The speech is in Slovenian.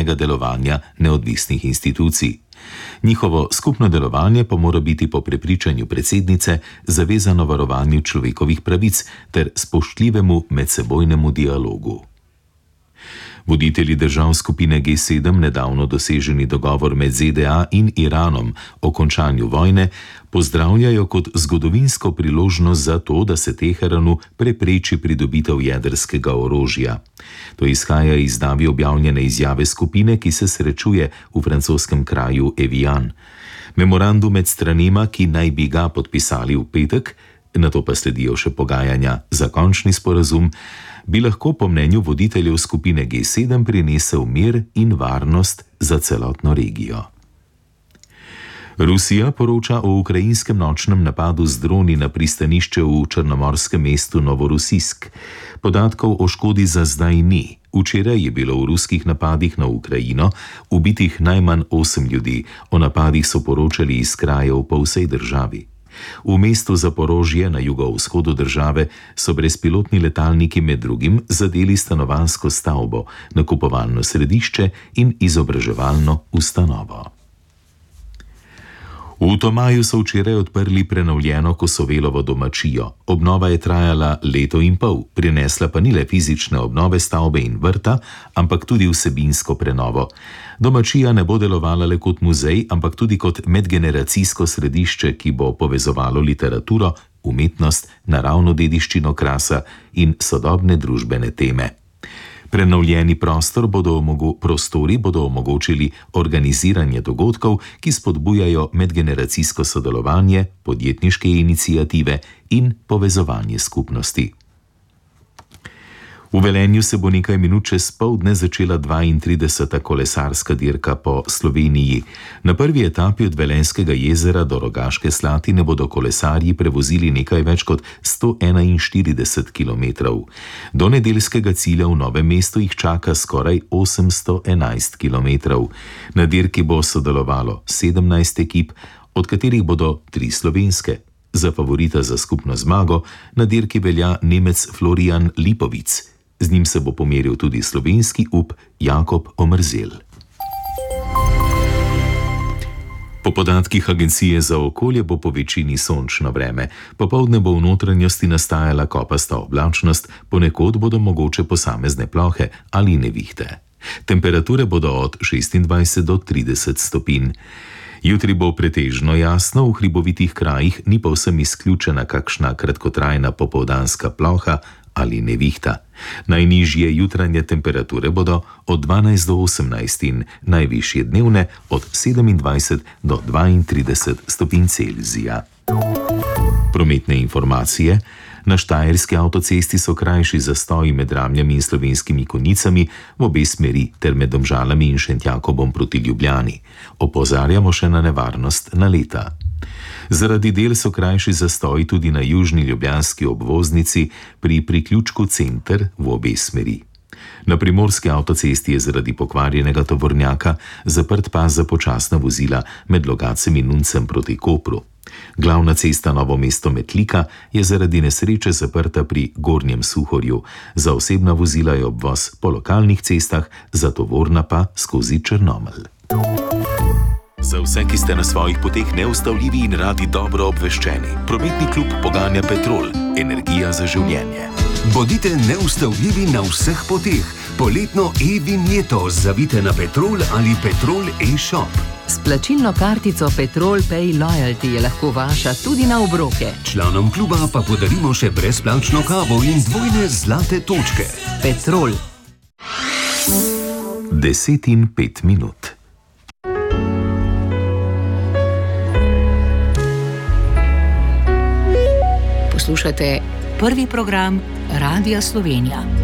samostojnega delovanja neodvisnih institucij. Njihovo skupno delovanje pa mora biti po prepričanju predsednice zavezano varovanju človekovih pravic ter spoštljivemu medsebojnemu dialogu. Voditelji držav skupine G7 nedavno doseženi dogovor med ZDA in Iranom o končanju vojne pozdravljajo kot zgodovinsko priložnost za to, da se Teheranu prepreči pridobitev jedrskega orožja. To izhaja iz davi objavljene izjave skupine, ki se srečuje v francoskem kraju Evian. Memorandum med stranema, ki naj bi ga podpisali v petek, nato pa sledijo še pogajanja za končni sporazum, bi lahko po mnenju voditeljev skupine G7 prinesel mir in varnost za celotno regijo. Rusija poroča o ukrajinskem nočnem napadu z droni na pristanišče v črnomorskem mestu Novorossijsk. Podatkov o škodi za zdaj ni. Včeraj je bilo v ruskih napadih na Ukrajino ubitih najmanj 8 ljudi. O napadih so poročali iz krajev po vsej državi. V mestu Zaporožje na jugovzhodu države so brezpilotni letalniki med drugim zadeli stanovanjsko stavbo, nakupovalno središče in izobraževalno ustanovo. V Tomaju so včeraj odprli prenovljeno Kosovelovo domačijo. Obnova je trajala leto in pol, prinesla pa ni le fizične obnove stavbe in vrta, ampak tudi vsebinsko prenovo. Domačija ne bo delovala le kot muzej, ampak tudi kot medgeneracijsko središče, ki bo povezovalo literaturo, umetnost, naravno dediščino krasa in sodobne družbene teme. Prenovljeni prostori bodo omogočili organiziranje dogodkov, ki spodbujajo medgeneracijsko sodelovanje, podjetniške iniciative in povezovanje skupnosti. V Velenju se bo nekaj minut čez poldne začela 32. kolesarska dirka po Sloveniji. Na prvi etapi od Velenjskega jezera do Rogaške Slatine bodo kolesarji prevozili nekaj več kot 141 km. Do nedeljskega cilja v Novem mestu jih čaka skoraj 811 km. Na dirki bo sodelovalo 17 ekip, od katerih bodo 3 slovenske. Za favorita za skupno zmago na dirki velja Nemec Florian Lipovic. Z njim se bo pomeril tudi slovenski up Jakob Omerzel. Po podatkih Agencije za okolje bo po večini sončno vreme. Popoldne bo v notranjosti nastajala kopasta oblačnost, ponekod bodo mogoče posamezne plohe ali nevihte. Temperature bodo od 26 do 30 stopinj. Jutri bo pretežno jasno, v hribovitih krajih ni povsem izključena kakšna kratkotrajna popoldanska ploha ali nevihta. Najnižje jutranje temperature bodo od 12 do 18 in najvišje dnevne od 27 do 32 stopinj Celzija. Prometne informacije. Na Štajerski avtocesti so krajši zastoji med Ramljami in Slovenskimi Konjicami v obe smeri ter med Domžalami in Šentjakobom proti Ljubljani. Opozarjamo še na nevarnost naleta. Zaradi del so krajši zastoji tudi na južni ljubljanski obvoznici pri priključku Center v obe smeri. Na Primorski avtocesti je zaradi pokvarjenega tovornjaka zaprt pas za počasna vozila med Logacem in Nuncem proti Kopru. Glavna cesta Novo mesto-Metlika je zaradi nesreče zaprta pri Gornjem Suhorju. Za osebna vozila je obvoz po lokalnih cestah, za tovorna pa skozi Črnomelj. Za vse, ki ste na svojih poteh neustavljivi in radi dobro obveščeni, prometni klub poganja Petrol, energija za življenje. Bodite neustavljivi na vseh poteh. Poletno e-vinjeto zavite na Petrol ali Petrol e-shop. S plačilno kartico Petrol Pay Loyalty je lahko vaša tudi na obroke. Članom kluba pa podarimo še brezplačno kavo in dvojne zlate točke. Petrol. 10:05. Poslušate prvi program Radia Slovenija.